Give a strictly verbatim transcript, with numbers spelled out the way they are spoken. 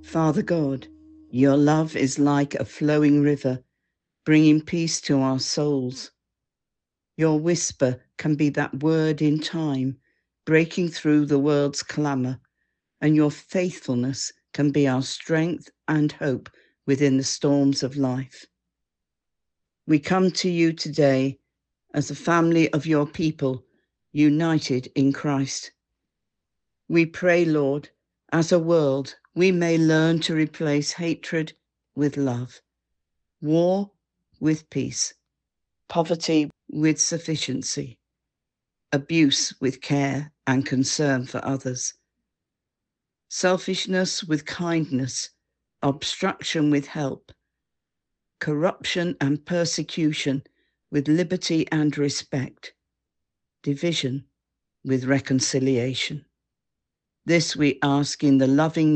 Father God, your love is like a flowing river, bringing peace to our souls. Your whisper can be that word in time, breaking through the world's clamour, and your faithfulness can be our strength and hope within the storms of life. We come to you today as a family of your people, united in Christ. We pray, Lord, as a world, we may learn to replace hatred with love, war with peace, poverty with sufficiency, abuse with care and concern for others, selfishness with kindness, obstruction with help, corruption and persecution with liberty and respect, division with reconciliation. This we ask in the loving